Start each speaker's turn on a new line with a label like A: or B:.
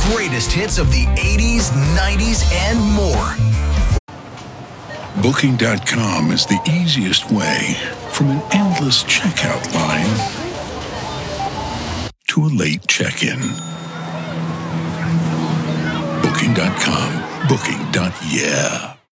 A: greatest hits of the 80s, 90s, and more.
B: Booking.com is the easiest way from an endless checkout line to a late check-in. Booking.com. Booking.yeah.